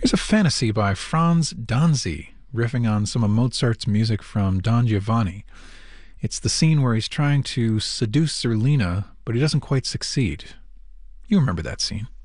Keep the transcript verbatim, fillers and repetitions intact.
Here's a fantasy by Franz Danzi, riffing on some of Mozart's music from Don Giovanni. It's the scene where he's trying to seduce Zerlina, but he doesn't quite succeed. You remember that scene.